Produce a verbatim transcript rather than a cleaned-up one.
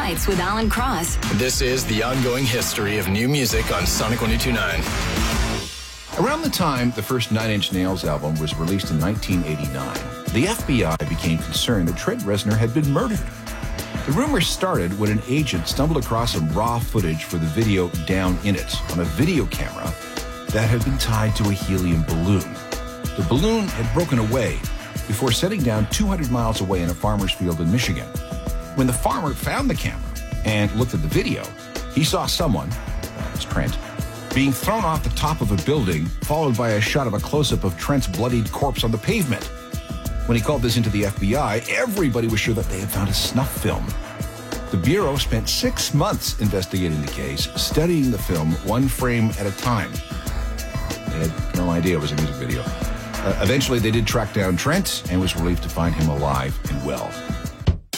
Nights with Alan Cross. This is the ongoing history of new music on Sonic one oh two point nine. Around the time the first Nine Inch Nails album was released in nineteen eighty-nine, the F B I became concerned that Trent Reznor had been murdered. The rumor started when an agent stumbled across some raw footage for the video Down In It on a video camera that had been tied to a helium balloon. The balloon had broken away before setting down two hundred miles away in a farmer's field in Michigan. When the farmer found the camera and looked at the video, he saw someone, that was Trent, being thrown off the top of a building, followed by a shot of a close-up of Trent's bloodied corpse on the pavement. When he called this into the F B I, everybody was sure that they had found a snuff film. The Bureau spent six months investigating the case, studying the film one frame at a time. They had no idea it was a music video. Uh, eventually, they did track down Trent and was relieved to find him alive and well.